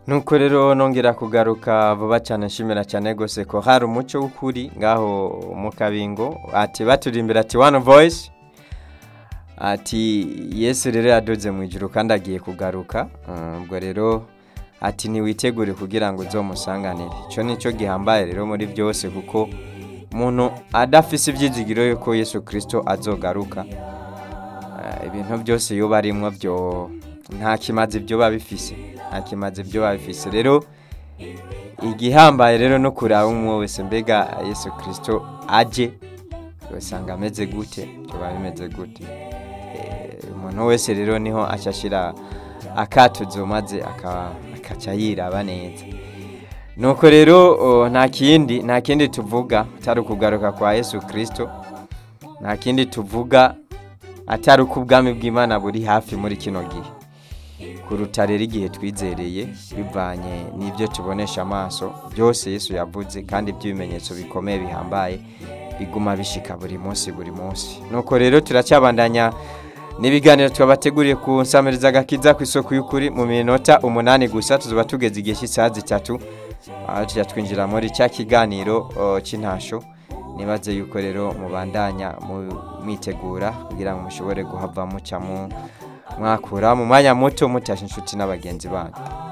nuko rero nongera kugaruka vuba cyane nshimira cyane gose ko hari umuco w'ukuri ngaho mu kabingo ati baturimbira ati one voice ati Yesu rero yadoze mu ijuru kandi agiye kugaruka ubwo rero ati niwitegure kugira ngo uzomusanganire ico nico gihambaye rero muri byose kuko umuntu adafise ivyizigiro yuko Yesu Kristo azogaruka ibintu byose yoba arimwo byo nta kimaze ibyo babifise rero igihambaye rero no kuraba umwe wese mbega Yesu Kristo aje usanga ameze gute byo bimeze gute umuntu wese rero niho acashira akatuzo maze akaca yiraba neza nuko rero nta kindi tuvuga atari kugaruka kwa Yesu Kristo nta kindi tuvuga atari kubwami bw'Imana buri hafi muri kino gihe kuruta rero igihe twizereye bivanye n'ibyo tubonesha amaso byose Yesu yavuze kandi by'ibimenyetso bikomeye bihambaye biguma bishika buri munsi nuko rero turacyabandanya n'ibiganiro twabateguriye ku nsamiriza agakiza ku isoko y'ukuri mu minota 8 gusa tuzoba tugeze igihe cy'isaha 3 aho tujya twinjira muri cya kiganiro cy'intasho nibaze yuko rero mubandanya mwitegura kugira ngo mushobore guhava muca mwakura mu mwanya muto mutasha inshuti n'abagenzi banyu.